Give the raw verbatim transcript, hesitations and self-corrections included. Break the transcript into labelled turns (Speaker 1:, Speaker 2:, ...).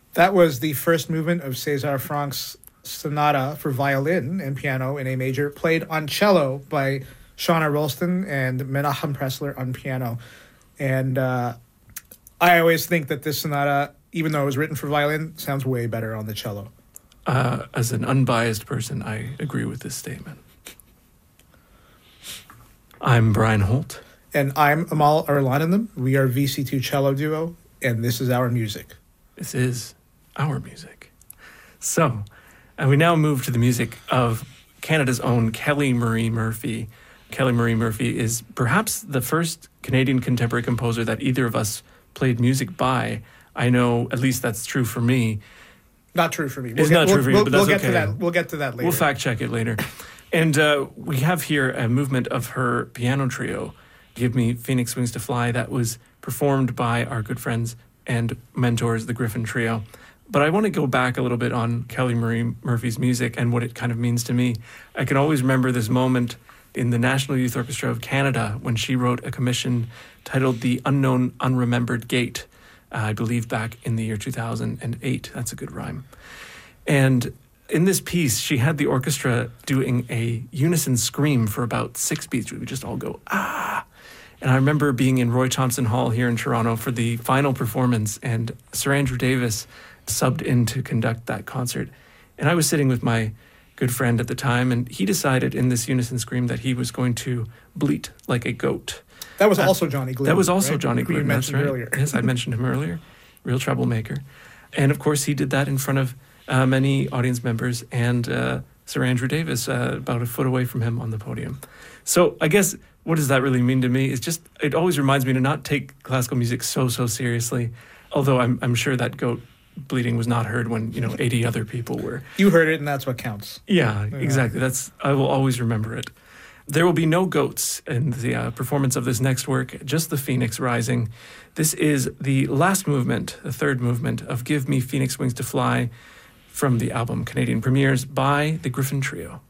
Speaker 1: That was the first movement of César Franck's sonata for violin and piano in A major, played on cello by Shauna Rolston and Menachem Pressler on piano. And uh, I always think that this sonata, even though it was written for violin, sounds way better on the cello.
Speaker 2: Uh, as an unbiased person, I agree with this statement. I'm Brian Holt.
Speaker 1: And I'm Amal Arlananam. We are V C two Cello Duo, and this is our music.
Speaker 2: This is our music. So, and we now move to the music of Canada's own Kelly Marie Murphy. Kelly Marie Murphy is perhaps the first Canadian contemporary composer that either of us played music by. I know, at least that's true for me.
Speaker 1: Not true for me.
Speaker 2: We'll it's get, not
Speaker 1: we'll,
Speaker 2: true for
Speaker 1: we'll,
Speaker 2: you, but that's
Speaker 1: we'll get
Speaker 2: okay.
Speaker 1: To that, we'll get to that later.
Speaker 2: We'll fact check it later. And uh, we have here a movement of her piano trio, Give Me Phoenix Wings to Fly, that was performed by our good friends and mentors, the Griffin Trio. But I want to go back a little bit on Kelly Marie Murphy's music and what it kind of means to me. I can always remember this moment in the National Youth Orchestra of Canada when she wrote a commission titled The Unknown Unremembered Gate, uh, I believe back in the year two thousand eight. That's a good rhyme. And in this piece, she had the orchestra doing a unison scream for about six beats. We would just all go, ah. And I remember being in Roy Thompson Hall here in Toronto for the final performance, and Sir Andrew Davis subbed in to conduct that concert. And I was sitting with my good friend at the time, and he decided in this unison scream that he was going to bleat like a goat.
Speaker 1: That was uh, also Johnny Glynn.
Speaker 2: That was also
Speaker 1: right?
Speaker 2: Johnny Glynn.
Speaker 1: You mentioned
Speaker 2: right.
Speaker 1: earlier.
Speaker 2: Yes, I mentioned him earlier. Real troublemaker. And of course, he did that in front of uh, many audience members and uh, Sir Andrew Davis uh, about a foot away from him on the podium. So I guess what does that really mean to me? It's just, it always reminds me to not take classical music so, so seriously. Although I'm, I'm sure that goat bleating was not heard when, you know, eighty other people were.
Speaker 1: You heard it, and that's what counts.
Speaker 2: Yeah, yeah. Exactly. That's, I will always remember it. There will be no goats in the uh, performance of this next work, just the phoenix rising. This is the last movement, the third movement of Give Me Phoenix Wings to Fly from the album Canadian Premieres by the Griffin Trio.